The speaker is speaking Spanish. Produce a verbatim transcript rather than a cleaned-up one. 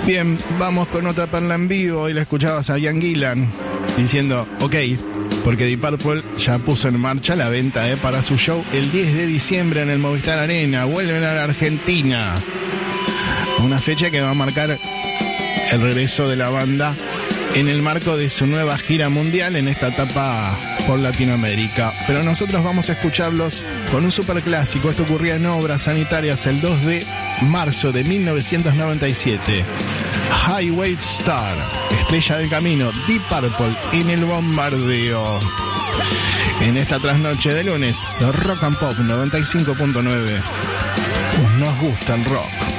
Bien, vamos con otra perla en vivo y la escuchabas a Ian Gillan diciendo, ok, porque Deep Purple ya puso en marcha la venta eh, para su show el diez de diciembre en el Movistar Arena. Vuelven a la Argentina. Una fecha que va a marcar el regreso de la banda en el marco de su nueva gira mundial en esta etapa por Latinoamérica. Pero nosotros vamos a escucharlos con un superclásico. Esto ocurría en Obras Sanitarias el dos de marzo de mil novecientos noventa y siete. Highway Star, Estrella del Camino, Deep Purple en el bombardeo. En esta trasnoche de lunes de Rock and Pop noventa y cinco punto nueve. Nos gusta el rock.